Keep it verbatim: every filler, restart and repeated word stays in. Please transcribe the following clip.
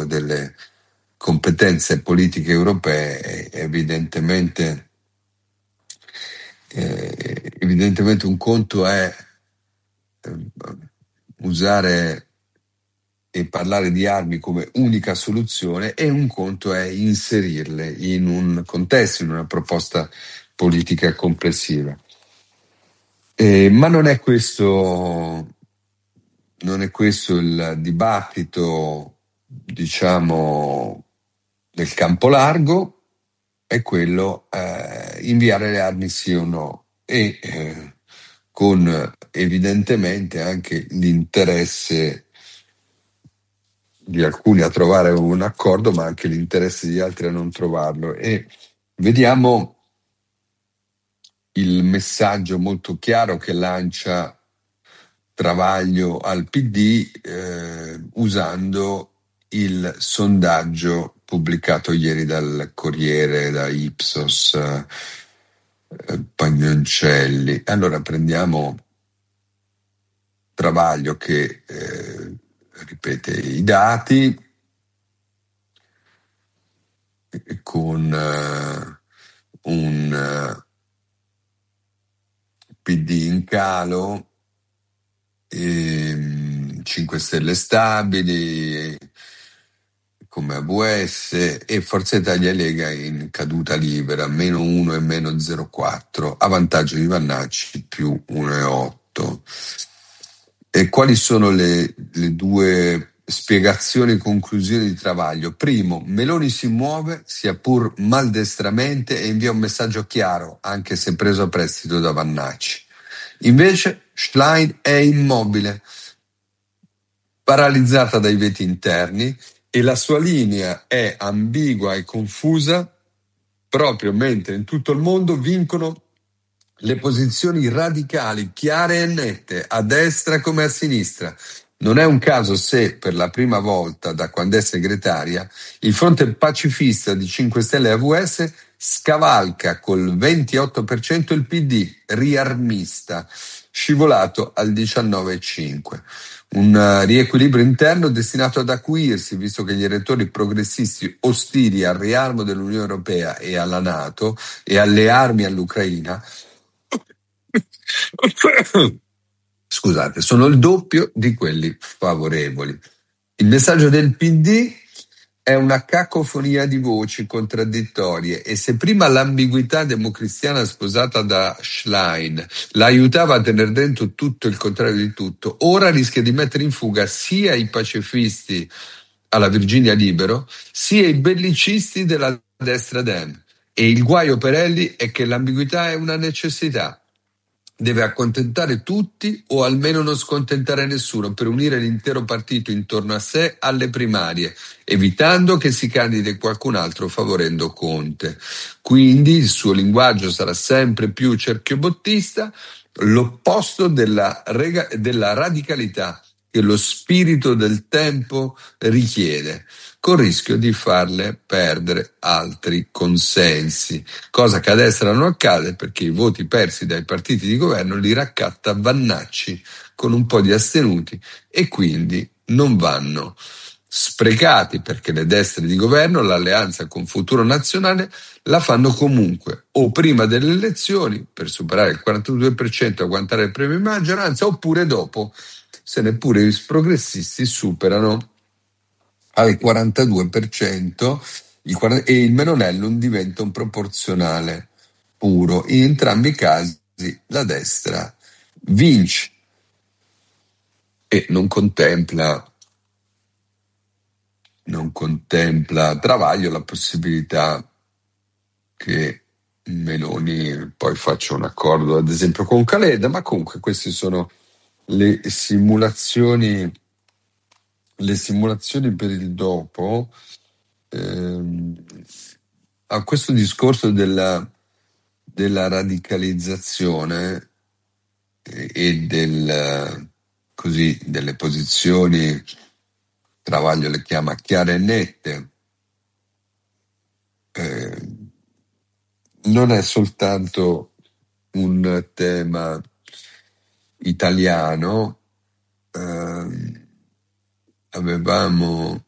delle competenze politiche europee, evidentemente, eh, evidentemente un conto è eh, usare e parlare di armi come unica soluzione, e un conto è inserirle in un contesto, in una proposta politica complessiva. Eh, ma non è questo, non è questo il dibattito, diciamo, del campo largo, è quello eh, inviare le armi sì o no, e eh, con evidentemente anche l'interesse di alcuni a trovare un accordo, ma anche l'interesse di altri a non trovarlo. E vediamo il messaggio molto chiaro che lancia Travaglio al P D eh, usando il sondaggio pubblicato ieri dal Corriere, da Ipsos, eh, Pagnoncelli. Allora prendiamo Travaglio che eh, ripete i dati con uh, un uh, P D in calo, e cinque Stelle stabili come A V S e Forza Italia e Lega in caduta libera, meno uno e meno zero virgola quattro, a vantaggio di Vannacci più uno virgola otto. E quali sono le, le due spiegazioni e conclusioni di Travaglio? Primo, Meloni si muove, sia pur maldestramente, e invia un messaggio chiaro, anche se preso a prestito da Vannacci. Invece Schlein è immobile, paralizzata dai veti interni, e la sua linea è ambigua e confusa, proprio mentre in tutto il mondo vincono le posizioni radicali, chiare e nette, a destra come a sinistra. Non è un caso se, per la prima volta da quando è segretaria, il fronte pacifista di cinque Stelle e A V S scavalca col ventotto per cento il P D riarmista, scivolato al diciannove virgola cinque. Un riequilibrio interno destinato ad acuirsi, visto che gli elettori progressisti ostili al riarmo dell'Unione Europea e alla NATO e alle armi all'Ucraina scusate, sono il doppio di quelli favorevoli. Il messaggio del P D è una cacofonia di voci contraddittorie, e se prima l'ambiguità democristiana sposata da Schlein la aiutava a tenere dentro tutto il contrario di tutto, ora rischia di mettere in fuga sia i pacifisti alla Virginia Libero, sia i bellicisti della destra Dem. E il guaio per Elli è che l'ambiguità è una necessità. Deve accontentare tutti o almeno non scontentare nessuno per unire l'intero partito intorno a sé alle primarie, evitando che si candidi qualcun altro favorendo Conte. Quindi il suo linguaggio sarà sempre più cerchiobottista, l'opposto della, rega- della radicalità che lo spirito del tempo richiede, con il rischio di farle perdere altri consensi, cosa che a destra non accade perché i voti persi dai partiti di governo li raccatta Vannacci con un po' di astenuti, e quindi non vanno sprecati, perché le destre di governo, l'alleanza con Futuro Nazionale, la fanno comunque o prima delle elezioni per superare il quarantadue per cento e agguantare il premio di maggioranza, oppure dopo, se neppure i progressisti superano al quarantadue per cento e il Menonellum diventa un proporzionale puro. In entrambi i casi la destra vince e non contempla non contempla Travaglio la possibilità che Meloni poi faccia un accordo ad esempio con Calenda, ma comunque queste sono le simulazioni le simulazioni per il dopo. Ehm, a questo discorso della, della radicalizzazione e, e del, così, delle posizioni, Travaglio le chiama chiare e nette, eh, non è soltanto un tema italiano. Eh, avevamo